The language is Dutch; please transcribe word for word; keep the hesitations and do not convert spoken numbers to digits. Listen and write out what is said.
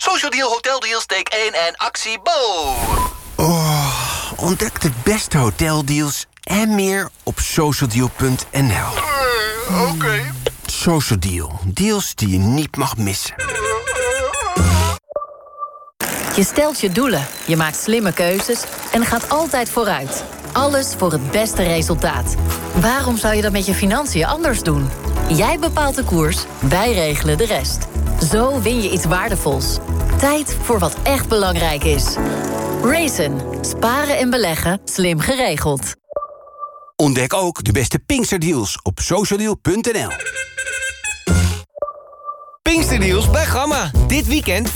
Social Deal Hotel Deals, take één en actie Bo. Oh, ontdek de beste hoteldeals en meer op socialdeal punt n l. Uh, Oké. Okay. Social Deal. Deals die je niet mag missen. Je stelt je doelen, je maakt slimme keuzes en gaat altijd vooruit. Alles voor het beste resultaat. Waarom zou je dat met je financiën anders doen? Jij bepaalt de koers, wij regelen de rest. Zo win je iets waardevols. Tijd voor wat echt belangrijk is. Raisin. Sparen en beleggen. Slim geregeld. Ontdek ook de beste Pinksterdeals op socialdeal punt n l. Pinksterdeals bij Gamma. Dit weekend